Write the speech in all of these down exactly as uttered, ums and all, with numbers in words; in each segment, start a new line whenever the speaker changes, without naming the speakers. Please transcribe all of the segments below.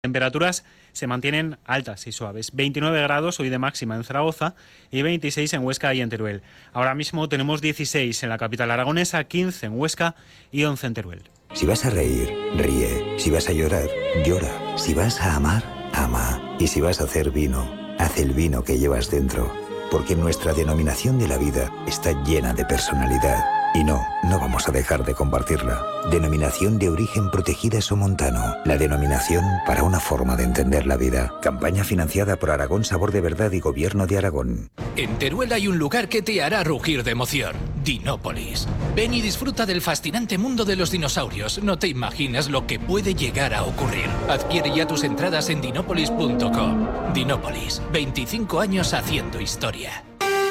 Temperaturas se mantienen altas y suaves. veintinueve grados hoy de máxima en Zaragoza y veintiséis en Huesca y en Teruel. Ahora mismo tenemos dieciséis en la capital aragonesa, quince en Huesca y once en Teruel.
Si vas a reír, ríe. Si vas a llorar, llora. Si vas a amar, ama. Y si vas a hacer vino, haz el vino que llevas dentro. Porque nuestra denominación de la vida está llena de personalidad. Y no, no vamos a dejar de compartirla. Denominación de origen protegida Somontano. La denominación para una forma de entender la vida. Campaña financiada por Aragón Sabor de Verdad y Gobierno de Aragón.
En Teruel hay un lugar que te hará rugir de emoción. Dinópolis. Ven y disfruta del fascinante mundo de los dinosaurios. No te imaginas lo que puede llegar a ocurrir. Adquiere ya tus entradas en dinópolis punto com. Dinópolis. veinticinco años haciendo historia.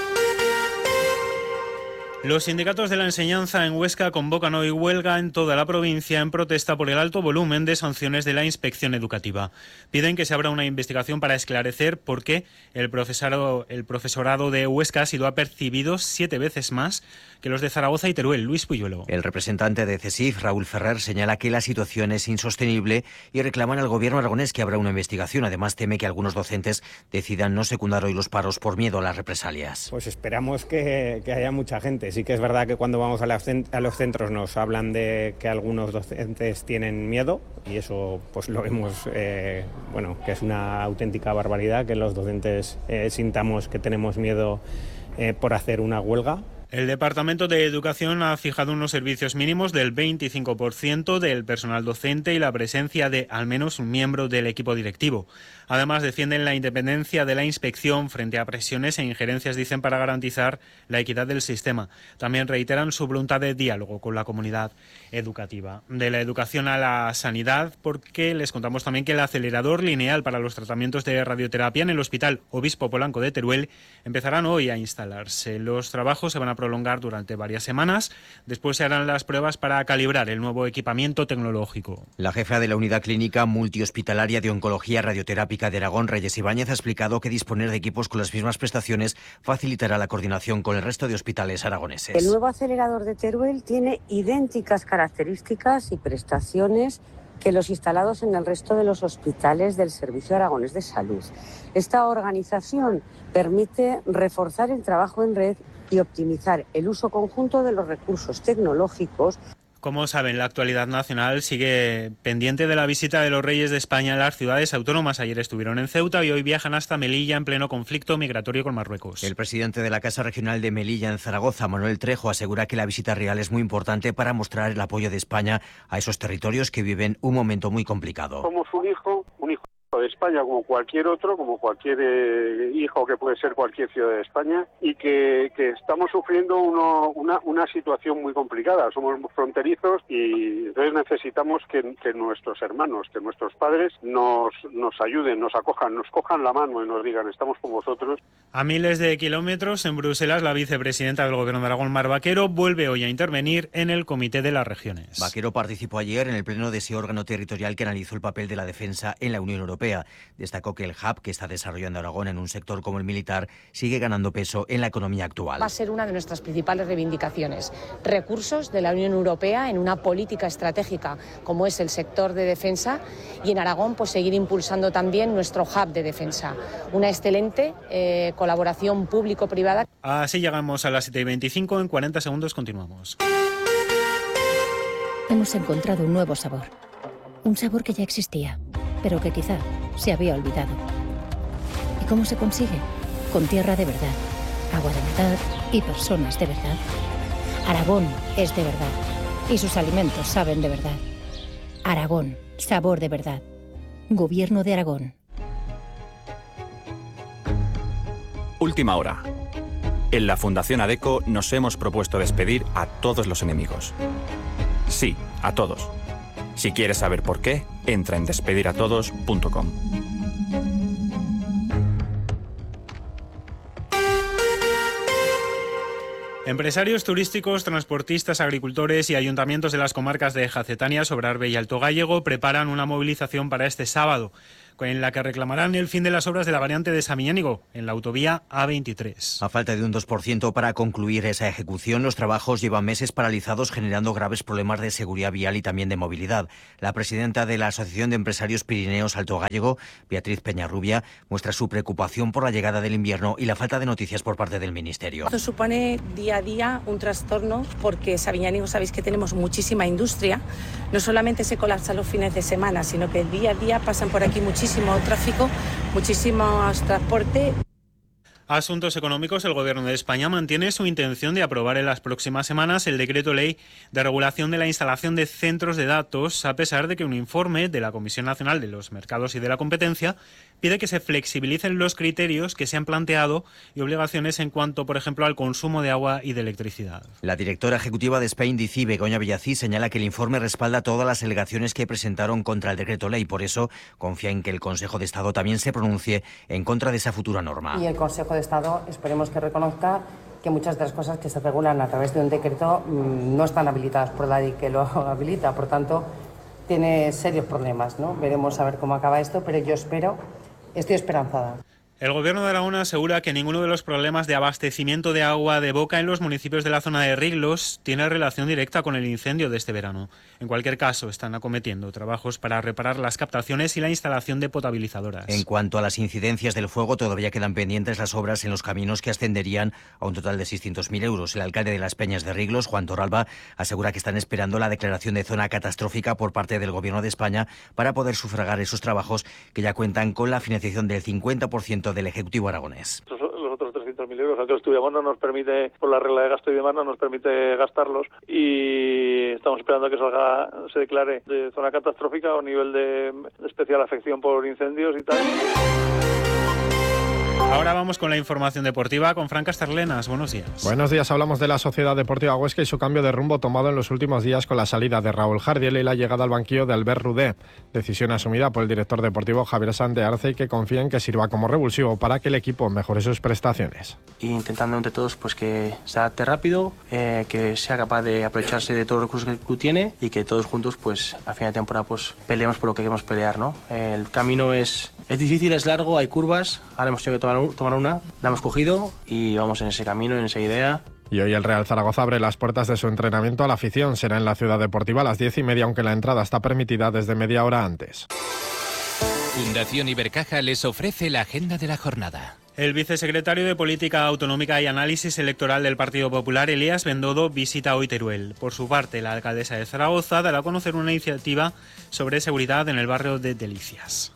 Los sindicatos de la enseñanza en Huesca convocan hoy huelga en toda la provincia en protesta por el alto volumen de sanciones de la inspección educativa. Piden que se abra una investigación para esclarecer por qué el profesorado, el profesorado de Huesca ha sido apercibido siete veces más que los de Zaragoza y Teruel. Luis Puyuelo.
El representante de CESIF, Raúl Ferrer, señala que la situación es insostenible y reclaman al gobierno aragonés que abra una investigación. Además, teme que algunos docentes decidan no secundar hoy los paros por miedo a las represalias.
Pues esperamos que, que haya mucha gente. Sí que es verdad que cuando vamos a, la, a los centros nos hablan de que algunos docentes tienen miedo y eso pues lo vemos, eh, bueno, que es una auténtica barbaridad que los docentes eh, sintamos que tenemos miedo eh, por hacer una huelga.
El Departamento de Educación ha fijado unos servicios mínimos del veinticinco por ciento del personal docente y la presencia de al menos un miembro del equipo directivo. Además, defienden la independencia de la inspección frente a presiones e injerencias, dicen, para garantizar la equidad del sistema. También reiteran su voluntad de diálogo con la comunidad educativa. De la educación a la sanidad, porque les contamos también que el acelerador lineal para los tratamientos de radioterapia en el Hospital Obispo Polanco de Teruel empezarán hoy a instalarse. Los trabajos se van a prolongar durante varias semanas. Después se harán las pruebas para calibrar el nuevo equipamiento tecnológico.
La jefa de la Unidad Clínica Multihospitalaria de Oncología Radioterápica de Aragón, Reyes Ibáñez, ha explicado que disponer de equipos con las mismas prestaciones facilitará la coordinación con el resto de hospitales aragoneses.
El nuevo acelerador de Teruel tiene idénticas características y prestaciones que los instalados en el resto de los hospitales del Servicio Aragonés de Salud. Esta organización permite reforzar el trabajo en red y optimizar el uso conjunto de los recursos tecnológicos.
Como saben, la actualidad nacional sigue pendiente de la visita de los reyes de España a las ciudades autónomas. Ayer estuvieron en Ceuta y hoy viajan hasta Melilla en pleno conflicto migratorio con Marruecos.
El presidente de la Casa Regional de Melilla en Zaragoza, Manuel Trejo, asegura que la visita real es muy importante para mostrar el apoyo de España a esos territorios que viven un momento muy complicado.
Somos un hijo, un hijo de España como cualquier otro, como cualquier eh, hijo que puede ser cualquier ciudad de España, y que, que estamos sufriendo uno, una, una situación muy complicada. Somos fronterizos y entonces necesitamos que, que nuestros hermanos, que nuestros padres nos, nos ayuden, nos acojan, nos cojan la mano y nos digan estamos con vosotros.
A miles de kilómetros en Bruselas, la vicepresidenta del Gobierno de Aragón, Mar Vaquero, vuelve hoy a intervenir en el Comité de las Regiones.
Vaquero participó ayer en el pleno de ese órgano territorial que analizó el papel de la defensa en la Unión Europea. Destacó que el hub que está desarrollando Aragón en un sector como el militar sigue ganando peso en la economía actual.
Va a ser una de nuestras principales reivindicaciones. Recursos de la Unión Europea en una política estratégica como es el sector de defensa, y en Aragón pues seguir impulsando también nuestro hub de defensa. Una excelente eh, colaboración público-privada.
Así llegamos a las siete y veinticinco. En cuarenta segundos continuamos.
Hemos encontrado un nuevo sabor. Un sabor que ya existía, pero que quizá se había olvidado. ¿Y cómo se consigue? Con tierra de verdad, agua de verdad y personas de verdad. Aragón es de verdad y sus alimentos saben de verdad. Aragón, sabor de verdad. Gobierno de Aragón.
Última hora. En la Fundación ADECO nos hemos propuesto despedir a todos los enemigos. Sí, a todos. Si quieres saber por qué, entra en despediratodos punto com.
Empresarios turísticos, transportistas, agricultores y ayuntamientos de las comarcas de Jacetania, Sobrarbe y Alto Gállego preparan una movilización para este sábado. en la que reclamarán el fin de las obras de la variante de Samiñánigo, en la autovía A veintitrés.
A falta de un dos por ciento para concluir esa ejecución, los trabajos llevan meses paralizados, generando graves problemas de seguridad vial y también de movilidad. La presidenta de la Asociación de Empresarios Pirineos Alto Gállego, Beatriz Peñarrubia, muestra su preocupación por la llegada del invierno y la falta de noticias por parte del Ministerio.
Esto supone día a día un trastorno porque Samiñánigo sabéis que tenemos muchísima industria. No solamente se colapsan los fines de semana, sino que el día a día pasan por aquí muchísimo tráfico, muchísimo transporte.
Asuntos económicos. El Gobierno de España mantiene su intención de aprobar en las próximas semanas el decreto ley de regulación de la instalación de centros de datos, a pesar de que un informe de la Comisión Nacional de los Mercados y de la Competencia pide que se flexibilicen los criterios que se han planteado y obligaciones en cuanto, por ejemplo, al consumo de agua y de electricidad.
La directora ejecutiva de Spain D C, Begoña Villacís, señala que el informe respalda todas las alegaciones que presentaron contra el decreto ley. Por eso confía en que el Consejo de Estado también se pronuncie en contra de esa futura norma.
Y el Consejo de Estado esperemos que reconozca que muchas de las cosas que se regulan a través de un decreto mmm, no están habilitadas por la ley que lo habilita. Por tanto, tiene serios problemas, ¿no? Veremos a ver cómo acaba esto, pero yo espero, estoy esperanzada.
El Gobierno de Aragón asegura que ninguno de los problemas de abastecimiento de agua de boca en los municipios de la zona de Riglos tiene relación directa con el incendio de este verano. En cualquier caso, están acometiendo trabajos para reparar las captaciones y la instalación de potabilizadoras.
En cuanto a las incidencias del fuego, todavía quedan pendientes las obras en los caminos que ascenderían a un total de seiscientos mil euros. El alcalde de Las Peñas de Riglos, Juan Torralba, asegura que están esperando la declaración de zona catastrófica por parte del Gobierno de España para poder sufragar esos trabajos que ya cuentan con la financiación del cincuenta por ciento del Ejecutivo aragonés.
Los otros trescientos mil euros, aunque estudiamos, no nos permite, por la regla de gasto y demás, no nos permite gastarlos y estamos esperando a que salga, se declare de zona catastrófica o nivel de especial afección por incendios y tal.
Ahora vamos con la información deportiva con Fran Casterlenas. Buenos días.
Buenos días. Hablamos de la Sociedad Deportiva Huesca y su cambio de rumbo tomado en los últimos días con la salida de Raúl Jardiel y la llegada al banquillo de Albert Rudé. Decisión asumida por el director deportivo Javier Sanz de Arce y que confía en que sirva como revulsivo para que el equipo mejore sus prestaciones.
Y intentando entre todos pues que se adapte rápido, eh, que sea capaz de aprovecharse de todos los recursos que el club tiene y que todos juntos pues a final de temporada pues peleemos por lo que queremos pelear, ¿no? El camino es, es difícil, es largo, hay curvas, ahora hemos tenido que tomar tomar una, la hemos cogido y vamos en ese camino, en esa idea.
Y hoy el Real Zaragoza abre las puertas de su entrenamiento a la afición. Será en la Ciudad Deportiva a las diez y media, aunque la entrada está permitida desde media hora antes.
Fundación Ibercaja les ofrece la agenda de la jornada.
El vicesecretario de Política Autonómica y Análisis Electoral del Partido Popular, Elías Bendodo, visita hoy Teruel. Por su parte, la alcaldesa de Zaragoza dará a conocer una iniciativa sobre seguridad en el barrio de Delicias.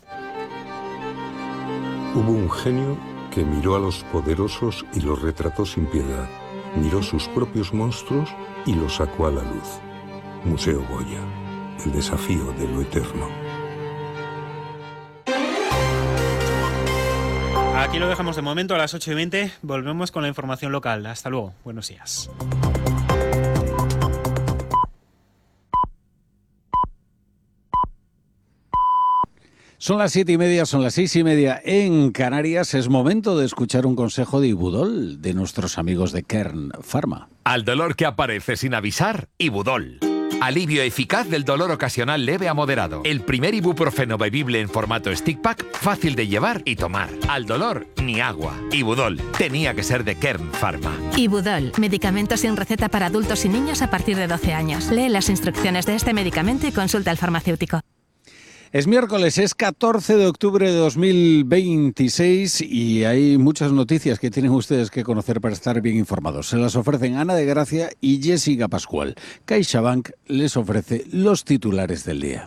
Hubo un genio que miró a los poderosos y los retrató sin piedad. Miró sus propios monstruos y los sacó a la luz. Museo Goya, el desafío de lo eterno.
Aquí lo dejamos de momento. A las ocho y veinte volvemos con la información local. Hasta luego. Buenos días.
Son las siete y media, son las seis y media en Canarias. Es momento de escuchar un consejo de Ibudol, de nuestros amigos de Kern Pharma.
Al dolor que aparece sin avisar, Ibudol. Alivio eficaz del dolor ocasional leve a moderado. El primer ibuprofeno bebible en formato stick pack, fácil de llevar y tomar. Al dolor, ni agua. Ibudol. Tenía que ser de Kern Pharma.
Ibudol. Medicamento sin receta para adultos y niños a partir de doce años. Lee las instrucciones de este medicamento y consulta al farmacéutico.
Es miércoles, es catorce de octubre de dos mil veintiséis y hay muchas noticias que tienen ustedes que conocer para estar bien informados. Se las ofrecen Ana de Gracia y Jessica Pascual. CaixaBank les ofrece los titulares del día.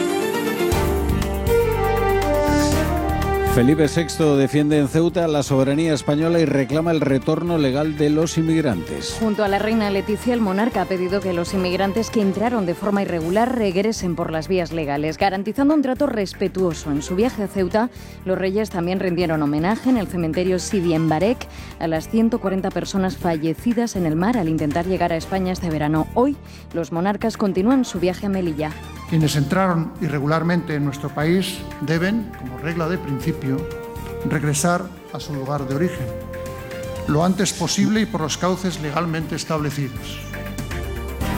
Felipe sexto defiende en Ceuta la soberanía española y reclama el retorno legal de los inmigrantes.
Junto a la reina Leticia, el monarca ha pedido que los inmigrantes que entraron de forma irregular regresen por las vías legales, garantizando un trato respetuoso. En su viaje a Ceuta, los reyes también rindieron homenaje en el cementerio Sidi en Barek a las ciento cuarenta personas fallecidas en el mar al intentar llegar a España este verano. Hoy, los monarcas continúan su viaje a Melilla.
Quienes entraron irregularmente en nuestro país deben, como regla de principio, regresar a su lugar de origen, lo antes posible y por los cauces legalmente establecidos.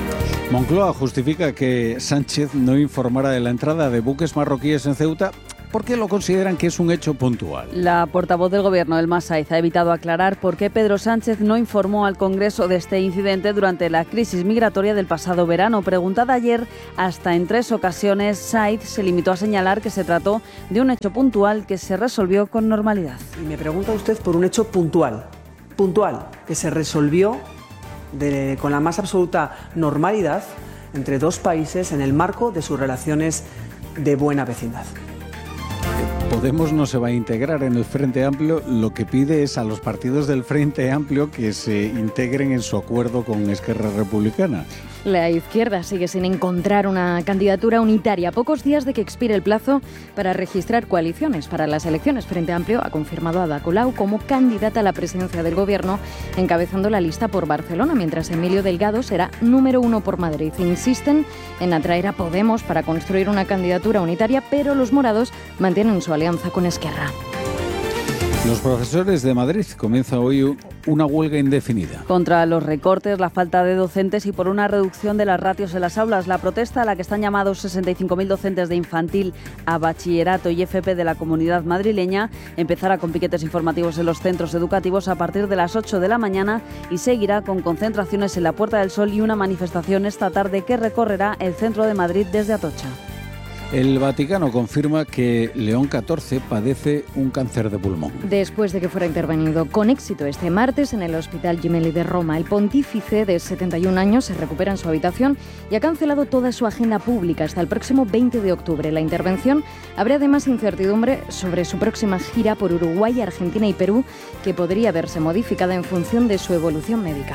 Moncloa justifica que Sánchez no informara de la entrada de buques marroquíes en Ceuta porque lo consideran que es un hecho puntual.
La portavoz del Gobierno, Elma Saiz, ha evitado aclarar por qué Pedro Sánchez no informó al Congreso de este incidente durante la crisis migratoria del pasado verano. Preguntada ayer, hasta en tres ocasiones, Saiz se limitó a señalar que se trató de un hecho puntual que se resolvió con normalidad.
Y me pregunta usted por un hecho puntual, puntual, que se resolvió de, con la más absoluta normalidad entre dos países en el marco de sus relaciones de buena vecindad.
Podemos no se va a integrar en el Frente Amplio, lo que pide es a los partidos del Frente Amplio que se integren en su acuerdo con Esquerra Republicana.
La izquierda sigue sin encontrar una candidatura unitaria. A pocos días de que expire el plazo para registrar coaliciones para las elecciones, Frente Amplio ha confirmado a Ada Colau como candidata a la presidencia del Gobierno, encabezando la lista por Barcelona, mientras Emilio Delgado será número uno por Madrid. Insisten en atraer a Podemos para construir una candidatura unitaria, pero los morados mantienen su alianza con Esquerra.
Los profesores de Madrid comienzan hoy una huelga indefinida.
Contra los recortes, la falta de docentes y por una reducción de las ratios en las aulas. La protesta a la que están llamados sesenta y cinco mil docentes de infantil a bachillerato y F P de la Comunidad madrileña empezará con piquetes informativos en los centros educativos a partir de las ocho de la mañana y seguirá con concentraciones en la Puerta del Sol y una manifestación esta tarde que recorrerá el centro de Madrid desde Atocha.
El Vaticano confirma que León catorce padece un cáncer de pulmón.
Después de que fuera intervenido con éxito este martes en el Hospital Gemelli de Roma, el pontífice de setenta y un años se recupera en su habitación y ha cancelado toda su agenda pública hasta el próximo veinte de octubre. La intervención abre además incertidumbre sobre su próxima gira por Uruguay, Argentina y Perú, que podría verse modificada en función de su evolución médica.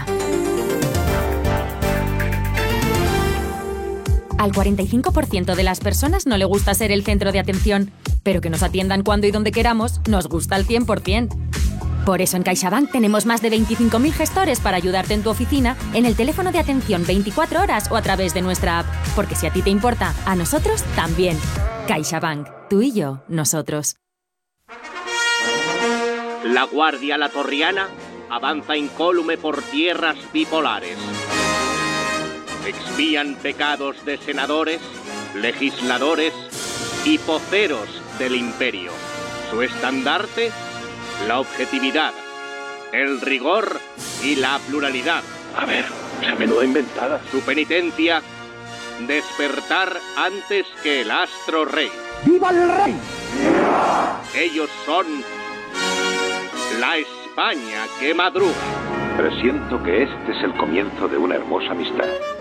Al cuarenta y cinco por ciento de las personas no le gusta ser el centro de atención, pero que nos atiendan cuando y donde queramos nos gusta al cien por ciento. Por eso en CaixaBank tenemos más de veinticinco mil gestores para ayudarte en tu oficina, en el teléfono de atención veinticuatro horas o a través de nuestra app. Porque si a ti te importa, a nosotros también. CaixaBank. Tú y yo, nosotros.
La Guardia Latorriana avanza incólume por tierras bipolares. Expían pecados de senadores, legisladores y poceros del imperio. Su estandarte, la objetividad, el rigor y la pluralidad.
A ver, la menuda inventada.
Su penitencia, despertar antes que el astro rey.
¡Viva el rey!
Ellos son la España que madruga.
Presiento que este es el comienzo de una hermosa amistad.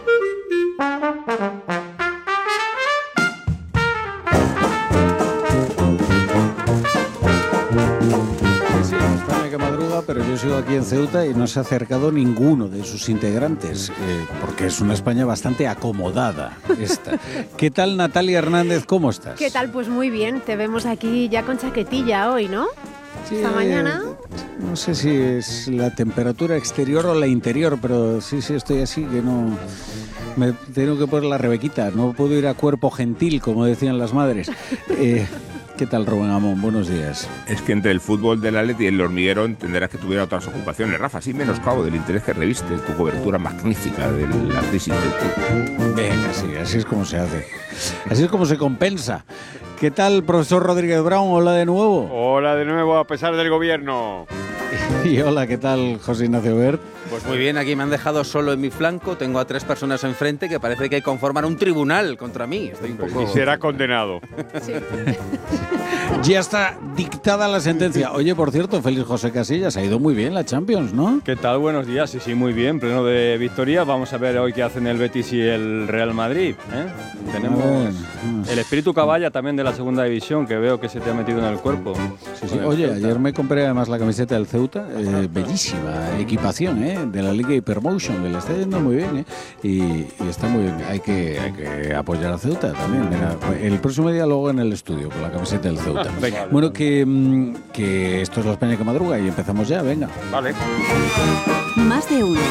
Sí, España que madruga, pero yo sigo aquí en Ceuta y no se ha acercado ninguno de sus integrantes, eh, porque es una España bastante acomodada esta. ¿Qué tal, Natalia Hernández? ¿Cómo estás?
¿Qué tal? Pues muy bien, te vemos aquí ya con chaquetilla hoy, ¿no?
Sí,
esta mañana.
No sé si es la temperatura exterior o la interior, pero sí, sí, estoy así que no... Me tengo que poner la rebequita, no puedo ir a cuerpo gentil, como decían las madres. Eh, ¿Qué tal, Rubén Amón? Buenos días.
Es que entre el fútbol del Atleti y el hormiguero entenderás que tuviera otras ocupaciones. Rafa, sin menoscabo del interés que reviste tu cobertura magnífica de la crisis del fútbol.
Venga, sí, así es como se hace. Así es como se compensa. ¿Qué tal, profesor Rodríguez Brown? Hola de nuevo.
Hola de nuevo, a pesar del gobierno.
Y hola, ¿qué tal, José Ignacio Bert?
Pues muy bien, aquí me han dejado solo en mi flanco. Tengo a tres personas enfrente que parece que conforman un tribunal contra mí. Estoy un poco...
Y será condenado.
Sí.
Ya está dictada la sentencia. Oye, por cierto, Félix José Casillas, ha ido muy bien la Champions, ¿no?
¿Qué tal? Buenos días. Sí, sí, muy bien. Pleno de victoria. Vamos a ver hoy qué hacen el Betis y el Real Madrid. ¿eh? Tenemos el espíritu caballa también de la segunda división, que veo que se te ha metido en el cuerpo.
Sí, sí. Oye, ayer me compré además la camiseta del Ceuta. Eh, bellísima equipación, ¿eh? De la Liga Hypermotion, que le está yendo muy bien, ¿eh? Y, y está muy bien. Hay que, hay que apoyar a Ceuta también. Mira, el próximo día luego en el estudio con la camiseta del Ceuta.
Venga.
Bueno, que, que esto es la España que madruga y empezamos ya, venga.
Vale.
Más de uno.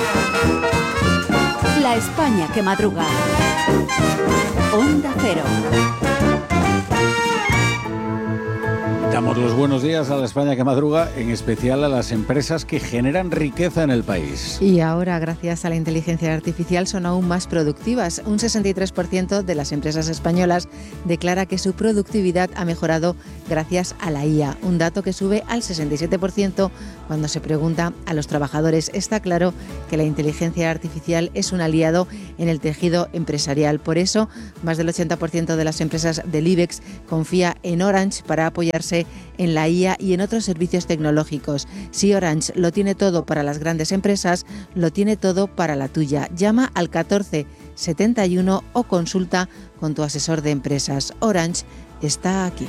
La España que madruga. Onda Cero.
Damos los buenos días a la España que madruga, en especial a las empresas que generan riqueza en el país.
Y ahora, gracias a la inteligencia artificial, son aún más productivas. Un sesenta y tres por ciento de las empresas españolas declara que su productividad ha mejorado gracias a la I A, un dato que sube al sesenta y siete por ciento cuando se pregunta a los trabajadores. Está claro que la inteligencia artificial es un aliado en el tejido empresarial. Por eso, más del ochenta por ciento de las empresas del IBEX confía en Orange para apoyarse en la I A y en otros servicios tecnológicos. Si Orange lo tiene todo para las grandes empresas, lo tiene todo para la tuya. Llama al catorce setenta y uno o consulta con tu asesor de empresas. Orange está aquí.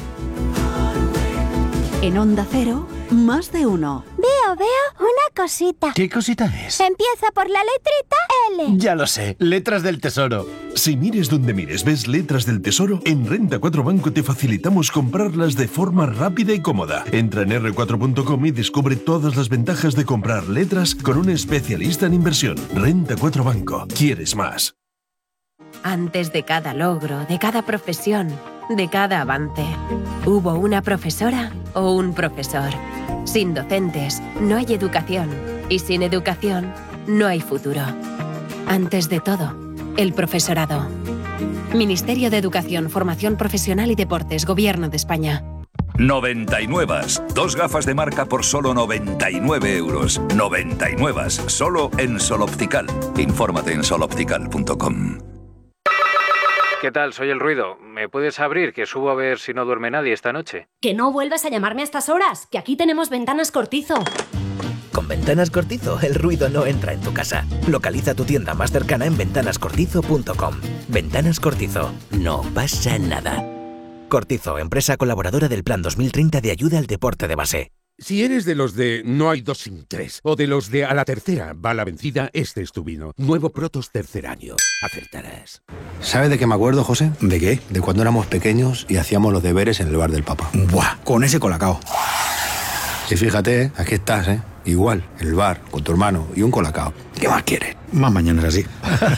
En Onda Cero, más de uno.
Veo, veo una cosita.
¿Qué cosita es?
Empieza por la letrita L.
Ya lo sé, letras del tesoro.
Si mires donde mires, ves letras del tesoro, en Renta cuatro Banco te facilitamos comprarlas de forma rápida y cómoda. Entra en erre cuatro punto com y descubre todas las ventajas de comprar letras con un especialista en inversión. Renta cuatro Banco. ¿Quieres más?
Antes de cada logro, de cada profesión, de cada avance, hubo una profesora o un profesor. Sin docentes, no hay educación. Y sin educación, no hay futuro. Antes de todo, el profesorado. Ministerio de Educación, Formación Profesional y Deportes, Gobierno de España.
noventa y nueve. Dos gafas de marca por solo noventa y nueve euros. noventa y nueve. Solo en Sol Optical. Infórmate en sol optical punto com.
¿Qué tal? Soy El Ruido. ¿Me puedes abrir? Que subo a ver si no duerme nadie esta noche.
Que no vuelvas a llamarme a estas horas, que aquí tenemos Ventanas Cortizo.
Con Ventanas Cortizo, el ruido no entra en tu casa. Localiza tu tienda más cercana en ventanas cortizo punto com. Ventanas Cortizo. No pasa nada. Cortizo, empresa colaboradora del Plan dos mil treinta de ayuda al deporte de base.
Si eres de los de no hay dos sin tres, o de los de a la tercera va la vencida, este es tu vino. Nuevo Protos Tercer Año. Acertarás.
¿Sabe de qué me acuerdo, José? ¿De qué? De cuando éramos pequeños y hacíamos los deberes en el bar del Papa.
Buah, con ese colacao.
Y fíjate, ¿eh? Aquí estás, ¿eh? Igual, en el bar, con tu hermano y un colacao.
¿Qué más quieres?
Más mañanas así.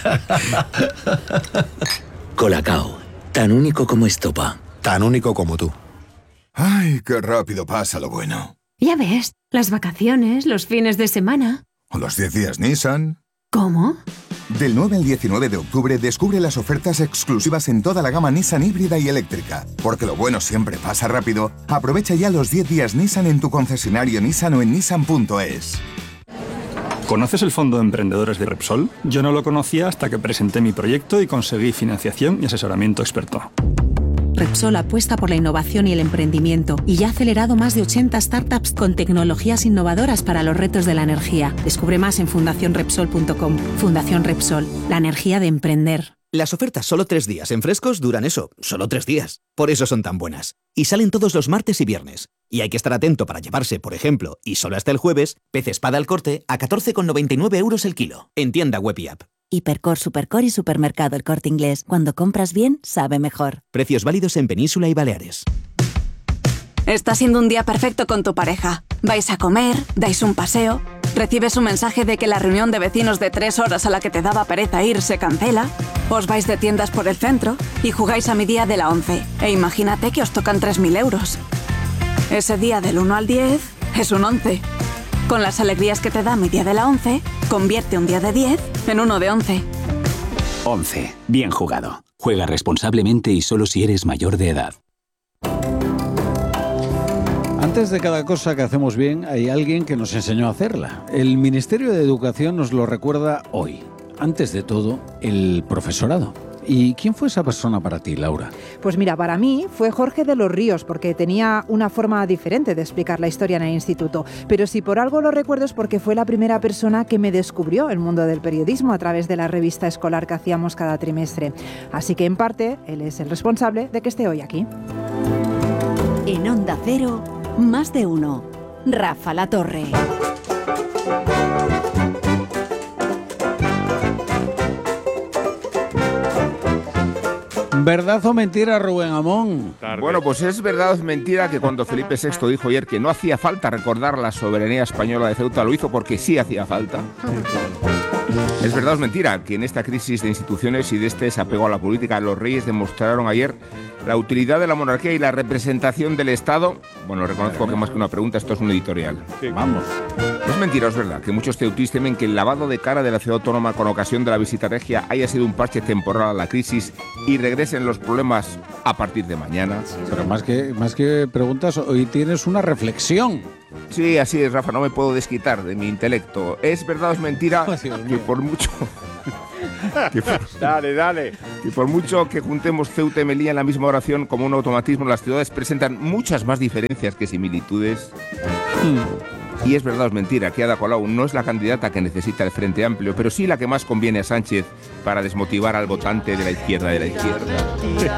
Colacao, tan único como estopa.
Tan único como tú.
Ay, qué rápido pasa lo bueno.
Ya ves, las vacaciones, los fines de semana.
O los diez días Nissan.
¿Cómo?
Del nueve al diecinueve de octubre descubre las ofertas exclusivas en toda la gama Nissan híbrida y eléctrica. Porque lo bueno siempre pasa rápido. Aprovecha ya los diez días Nissan en tu concesionario Nissan o en nissan punto es.
¿Conoces el Fondo de Emprendedores de Repsol? Yo no lo conocía hasta que presenté mi proyecto y conseguí financiación y asesoramiento experto.
Repsol apuesta por la innovación y el emprendimiento y ya ha acelerado más de ochenta startups con tecnologías innovadoras para los retos de la energía. Descubre más en fundación repsol punto com. Fundación Repsol, la energía de emprender.
Las ofertas solo tres días en Frescos duran eso, solo tres días. Por eso son tan buenas. Y salen todos los martes y viernes. Y hay que estar atento para llevarse, por ejemplo, y solo hasta el jueves, pez espada al corte a catorce con noventa y nueve euros el kilo. En tienda web y app.
Hipercor, Supercor y Supermercado El Corte Inglés. Cuando compras bien, sabe mejor.
Precios válidos en Península y Baleares.
Está siendo un día perfecto con tu pareja. Vais a comer, dais un paseo, recibes un mensaje de que la reunión de vecinos de tres horas a la que te daba pereza ir se cancela, os vais de tiendas por el centro y jugáis a mi día de la once. E imagínate que os tocan tres mil euros. Ese día del uno al diez es un once. Con las alegrías que te da mi día de la once, convierte un día de diez en uno de once.
once. Bien jugado. Juega responsablemente y solo si eres mayor de edad.
Antes de cada cosa que hacemos bien, hay alguien que nos enseñó a hacerla. El Ministerio de Educación nos lo recuerda hoy. Antes de todo, el profesorado. ¿Y quién fue esa persona para ti, Laura?
Pues mira, para mí fue Jorge de los Ríos, porque tenía una forma diferente de explicar la historia en el instituto. Pero si por algo lo recuerdo es porque fue la primera persona que me descubrió el mundo del periodismo a través de la revista escolar que hacíamos cada trimestre. Así que en parte, él es el responsable de que esté hoy aquí.
En Onda Cero, más de uno. Rafa La Torre.
¿Verdad o mentira, Rubén Amón?
Tarde. Bueno, pues es verdad o es mentira que cuando Felipe sexto dijo ayer que no hacía falta recordar la soberanía española de Ceuta, lo hizo porque sí hacía falta. ¿Es verdad o es mentira que en esta crisis de instituciones y de este desapego a la política los reyes demostraron ayer la utilidad de la monarquía y la representación del Estado? Bueno, reconozco que más que una pregunta, esto es un editorial.
Sí. Vamos.
No es mentira, es verdad que muchos ceutíes temen que el lavado de cara de la ciudad autónoma con ocasión de la visita regia haya sido un parche temporal a la crisis y regresen los problemas a partir de mañana.
Pero más que, más que preguntas, hoy tienes una reflexión.
Sí, así es, Rafa, no me puedo desquitar de mi intelecto. ¿Es verdad o es mentira que por mucho... que por,
dale, dale.
Que por mucho que juntemos Ceuta y Melilla en la misma oración como un automatismo, las ciudades presentan muchas más diferencias que similitudes? Hmm. Y es verdad o es mentira que Ada Colau no es la candidata que necesita el Frente Amplio, pero sí la que más conviene a Sánchez para desmotivar al votante de la izquierda de la izquierda.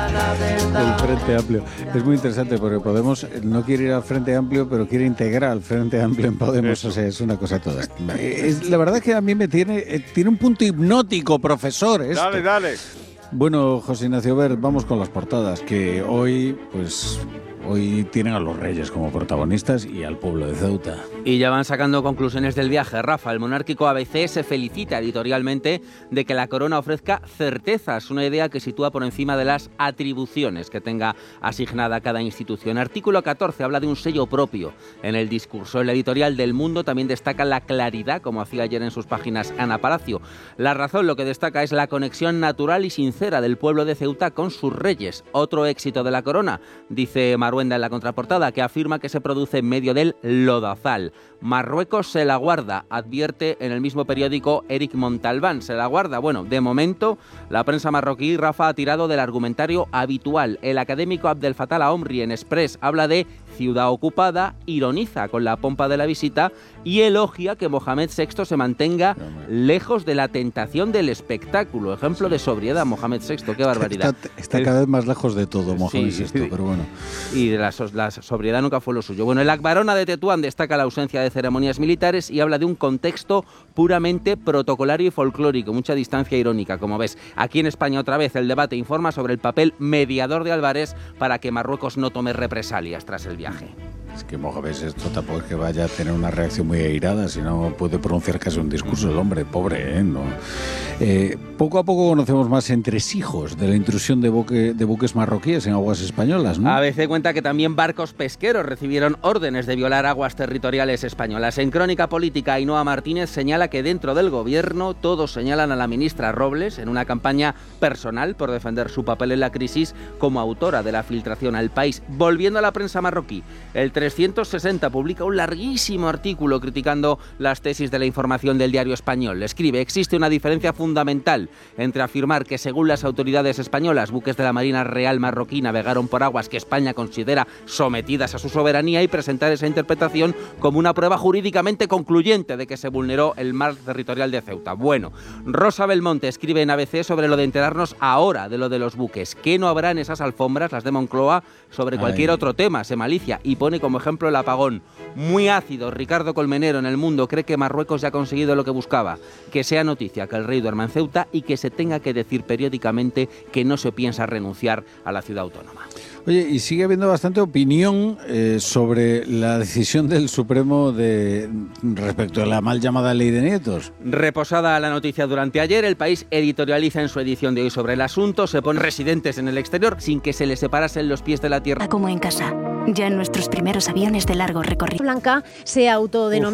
El Frente Amplio. Es muy interesante porque Podemos no quiere ir al Frente Amplio, pero quiere integrar al Frente Amplio en Podemos. Eso. O sea, es una cosa toda. Es, la verdad es que a mí me tiene, tiene un punto hipnótico, profesor. Esto.
Dale, dale.
Bueno, José Ignacio Ver, vamos con las portadas, que hoy, pues... Hoy tienen a los reyes como protagonistas y al pueblo de Ceuta.
Y ya van sacando conclusiones del viaje. Rafa, el monárquico A B C se felicita editorialmente de que la corona ofrezca certezas, una idea que sitúa por encima de las atribuciones que tenga asignada cada institución. Artículo catorce habla de un sello propio. En el discurso, el editorial del Mundo también destaca la claridad, como hacía ayer en sus páginas Ana Palacio. La razón, lo que destaca es la conexión natural y sincera del pueblo de Ceuta con sus reyes. Otro éxito de la corona, dice Maruenda en la contraportada, que afirma que se produce en medio del lodazal. Marruecos se la guarda, advierte en el mismo periódico Eric Montalbán. ¿Se la guarda? Bueno, de momento, la prensa marroquí, Rafa, ha tirado del argumentario habitual. El académico Abdel Fattah al-Omri en Express habla de ciudad ocupada, ironiza con la pompa de la visita y elogia que Mohamed sexto se mantenga lejos de la tentación del espectáculo. Ejemplo de sobriedad, Mohamed sexto, qué barbaridad.
Está, está cada vez más lejos de todo, Mohamed sexto, sí, pero bueno.
Y de la, la sobriedad nunca fue lo suyo. Bueno, el Akbarona de Tetuán destaca la ausencia de ceremonias militares y habla de un contexto puramente protocolario y folclórico, mucha distancia irónica, como ves. Aquí en España otra vez el debate informa sobre el papel mediador de Álvarez para que Marruecos no tome represalias tras el viaje.
Es que Mohamed esto tampoco es que vaya a tener una reacción muy airada, si no puede pronunciar casi un discurso el hombre, pobre, ¿eh? No. Eh, poco a poco conocemos más entresijos de la intrusión de, buque, de buques marroquíes en aguas españolas, ¿no?
A B C cuenta que también barcos pesqueros recibieron órdenes de violar aguas territoriales españolas. En Crónica Política, Ainhoa Martínez señala que dentro del gobierno todos señalan a la ministra Robles en una campaña personal por defender su papel en la crisis como autora de la filtración al país. Volviendo a la prensa marroquí, el trescientos sesenta publica un larguísimo artículo criticando las tesis de la información del Diario Español. Escribe: existe una diferencia fundamental entre afirmar que según las autoridades españolas buques de la Marina Real marroquí navegaron por aguas que España considera sometidas a su soberanía y presentar esa interpretación como una prueba jurídicamente concluyente de que se vulneró el mar territorial de Ceuta. Bueno, Rosa Belmonte escribe en A B C sobre lo de enterarnos ahora de lo de los buques. ¿Qué no habrá en esas alfombras, las de Moncloa, sobre cualquier Ay. otro tema? Se malicia y pone como ejemplo el apagón. Muy ácido, Ricardo Colmenero en El Mundo cree que Marruecos ya ha conseguido lo que buscaba, que sea noticia que el rey duerma en Ceuta y que se tenga que decir periódicamente que no se piensa renunciar a la ciudad autónoma.
Oye, y sigue habiendo bastante opinión eh, sobre la decisión del Supremo de respecto a la mal llamada ley de nietos.
Reposada la noticia durante ayer, El País editorializa en su edición de hoy sobre el asunto. Se ponen residentes en el exterior sin que se les separasen los pies de la tierra.
Como en casa, ya en nuestros primeros aviones de largo recorrido.
Blanca se autodenomina